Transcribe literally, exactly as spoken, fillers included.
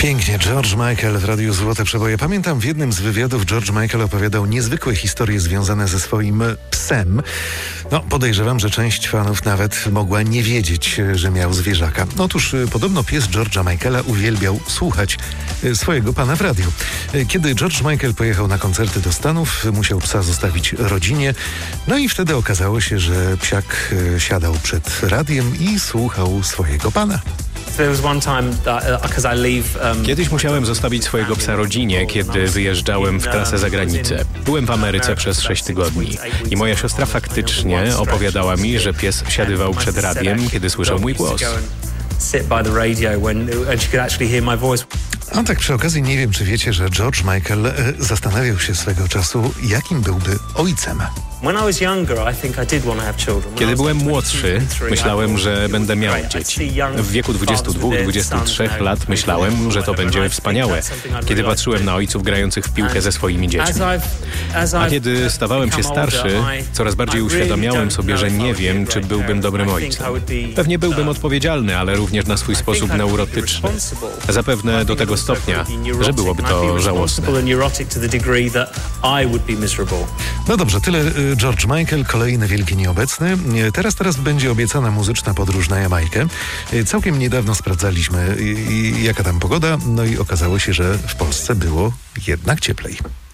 Pięknie, George Michael w Radiu Złote Przeboje. Pamiętam, w jednym z wywiadów George Michael opowiadał niezwykłe historie związane ze swoim psem. No, podejrzewam, że część fanów nawet mogła nie wiedzieć, że miał zwierzaka. Otóż podobno pies George'a Michaela uwielbiał słuchać swojego pana w radiu. Kiedy George Michael pojechał na koncerty do Stanów, musiał psa zostawić rodzinie. No i wtedy okazało się, że psiak siadał przed radiem i słuchał swojego pana. Kiedyś musiałem zostawić swojego psa rodzinie, kiedy wyjeżdżałem w trasę za granicę. Byłem w Ameryce przez sześć tygodni i moja siostra faktycznie opowiadała mi, że pies siadywał przed radiem, kiedy słyszał mój głos. A tak przy okazji nie wiem, czy wiecie, że George Michael e, zastanawiał się swego czasu, jakim byłby ojcem. Kiedy byłem młodszy, myślałem, że będę miał dzieci. W wieku dwudziestu dwóch do dwudziestu trzech lat myślałem, że to będzie wspaniałe, kiedy patrzyłem na ojców grających w piłkę ze swoimi dziećmi. A kiedy stawałem się starszy, coraz bardziej uświadamiałem sobie, że nie wiem, czy byłbym dobrym ojcem. Pewnie byłbym odpowiedzialny, ale również na swój sposób neurotyczny. Zapewne do tego stopnia, że byłoby to żałosne. No dobrze, tyle George Michael, kolejny wielki nieobecny. Teraz, teraz będzie obiecana muzyczna podróż na Jamajkę. Całkiem niedawno sprawdzaliśmy, jaka tam pogoda, no i okazało się, że w Polsce było jednak cieplej.